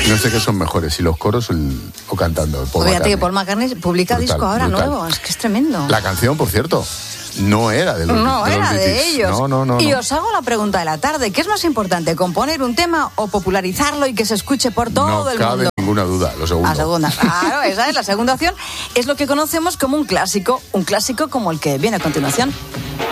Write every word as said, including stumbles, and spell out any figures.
No sé qué son mejores, si los coros o, el, o cantando. Paul Fíjate McCartney. que Paul McCartney publica Brutal, disco ahora brutal. nuevo, es que es tremendo. La canción, por cierto, no era de los No de los era de Beatles. ellos. No, no, no, y no. os hago la pregunta de la tarde, ¿qué es más importante, componer un tema o popularizarlo y que se escuche por todo no el cabe mundo? ninguna duda, lo segundo. La segunda, claro, esa es la segunda opción. Es lo que conocemos como un clásico, un clásico como el que viene a continuación.